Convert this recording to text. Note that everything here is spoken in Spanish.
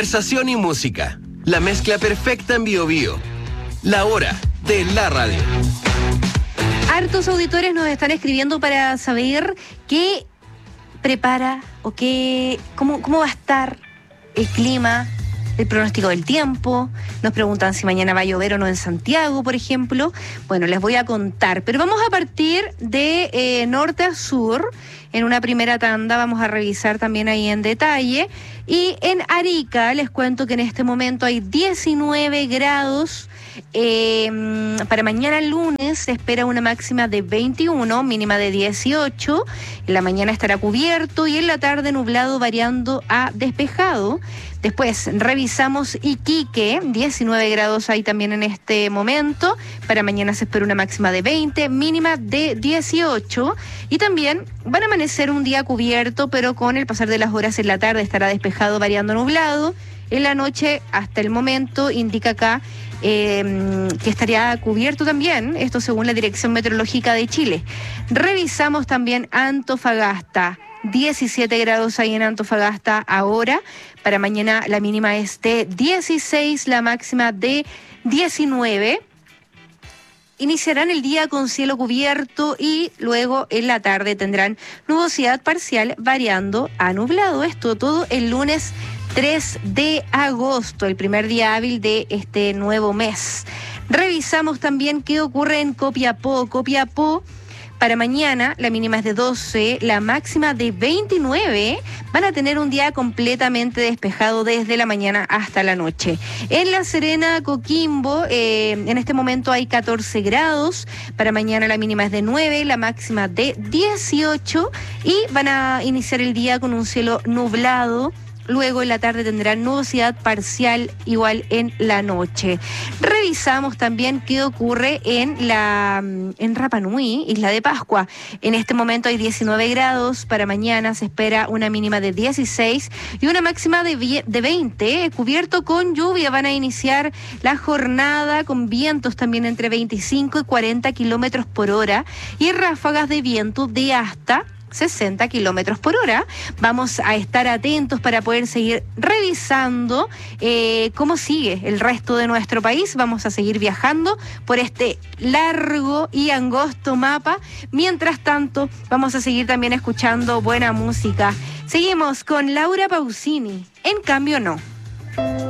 Conversación y música. La mezcla perfecta en Bio Bio. La hora de la radio. Hartos auditores nos están escribiendo para saber qué prepara o cómo va a estar el clima, el pronóstico del tiempo. Nos preguntan si mañana va a llover o no en Santiago, por ejemplo. Bueno, les voy a contar, pero vamos a partir de norte a sur. En una primera tanda vamos a revisar también ahí en detalle. Y en Arica les cuento que en este momento hay 19 grados. Para mañana lunes se espera una máxima de 21, mínima de 18. En la mañana estará cubierto y en la tarde nublado variando a despejado. Después revisamos Iquique, 19 grados hay también en este momento. Para mañana se espera una máxima de 20, mínima de 18. Y también van a amanecer un día cubierto, pero con el pasar de las horas en la tarde estará despejado variando nublado. En la noche, hasta el momento, indica acá que estaría cubierto también, esto según la Dirección Meteorológica de Chile. Revisamos también Antofagasta, 17 grados ahí en Antofagasta ahora. Para mañana la mínima es de 16, la máxima de 19. Iniciarán el día con cielo cubierto y luego en la tarde tendrán nubosidad parcial variando a nublado. Esto todo el lunes 3 de agosto, el primer día hábil de este nuevo mes. Revisamos también qué ocurre en Copiapó. Copiapó, para mañana la mínima es de 12, la máxima de 29. Van a tener un día completamente despejado desde la mañana hasta la noche. En La Serena, Coquimbo, en este momento hay 14 grados. Para mañana la mínima es de 9, la máxima de 18. Y van a iniciar el día con un cielo nublado. Luego en la tarde tendrán nubosidad parcial igual en la noche. Revisamos también qué ocurre en Rapa Nui, Isla de Pascua. En este momento hay 19 grados. Para mañana se espera una mínima de 16 y una máxima de 20. Cubierto con lluvia. Van a iniciar la jornada con vientos también entre 25 y 40 kilómetros por hora y ráfagas de viento de hasta 60 kilómetros por hora. Vamos a estar atentos para poder seguir revisando cómo sigue el resto de nuestro país. Vamos a seguir viajando por este largo y angosto mapa. Mientras tanto, vamos a seguir también escuchando buena música. Seguimos con Laura Pausini. En cambio, no.